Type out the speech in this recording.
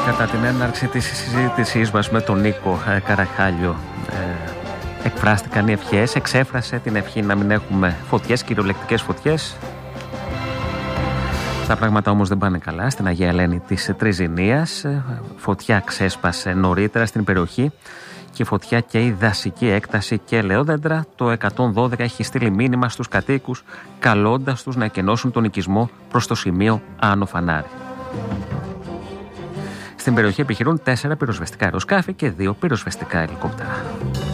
Κατά την έναρξη της συζήτησής μας με τον Νίκο Καραχάλιο, εκφράστηκαν οι ευχές, εξέφρασε την ευχή να μην έχουμε φωτιές, κυριολεκτικές φωτιές. Τα πράγματα όμως δεν πάνε καλά στην Αγία Ελένη της Τριζηνίας. Φωτιά ξέσπασε νωρίτερα στην περιοχή και η φωτιά και η δασική έκταση και ελαιόδεντρα. Το 112 έχει στείλει μήνυμα στους κατοίκους καλώντας τους να εκενώσουν τον οικισμό προς το σημείο Άνω Φανάρι. Στην περιοχή επιχειρούν 4 πυροσβεστικά αεροσκάφη και 2 πυροσβεστικά ελικόπτερα.